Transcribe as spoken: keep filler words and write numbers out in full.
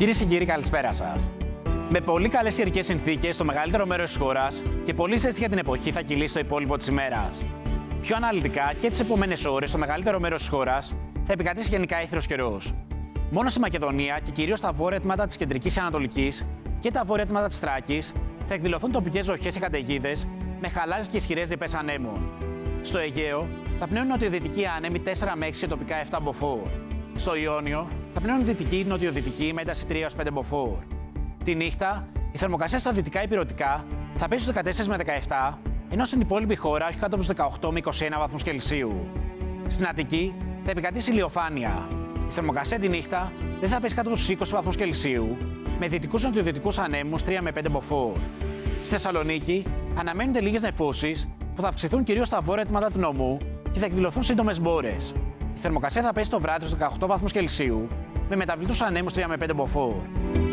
Κυρίες και κύριοι, καλησπέρα σας. Με πολύ καλές καιρικές συνθήκες στο μεγαλύτερο μέρος της χώρας και πολύ ζέστη για την εποχή θα κυλήσει το υπόλοιπο της ημέρας. Πιο αναλυτικά και τις επόμενες ώρες στο μεγαλύτερο μέρος της χώρας θα επικρατήσει γενικά ήθρος καιρός. Μόνο στη Μακεδονία και κυρίως στα βόρεια τμήματα της κεντρικής και ανατολικής και τα βόρεια τμήματα της Θράκης θα εκδηλωθούν τοπικές βροχές και καταιγίδες με χαλάζες και ισχυρές ρηπές ανέμων. Στο Αιγαίο θα πνέουν νοτιοδυτικοί άνεμοι τέσσερα με έξι και τοπικά επτά μποφόρ. Στο Ιόνιο θα πνέουν δυτική νοτιοδυτική με ένταση τρία έως πέντε μποφόρ. Τη νύχτα η θερμοκρασία στα δυτικά υπηρετικά θα πέσει στους δεκατέσσερα με δεκαεπτά, ενώ στην υπόλοιπη χώρα όχι κάτω από τους δεκαοκτώ με είκοσι ένα βαθμούς Κελσίου. Στην Αττική θα επικρατήσει ηλιοφάνεια. Η θερμοκρασία τη νύχτα δεν θα πέσει κάτω από τους είκοσι βαθμούς Κελσίου, με δυτικούς νοτιοδυτικούς ανέμους τρία με πέντε μποφόρ. Στη Θεσσαλονίκη αναμένονται λίγες νεφώσεις που θα αυξηθούν κυρίως στα βόρεια τμήματα του νομού και θα εκδηλωθούν σύντομες μπόρες. Η θερμοκρασία θα πέσει το βράδυ στους δεκαοκτώ βαθμούς Κελσίου, με μεταβλητούς ανέμους τρία με πέντε μποφόρ.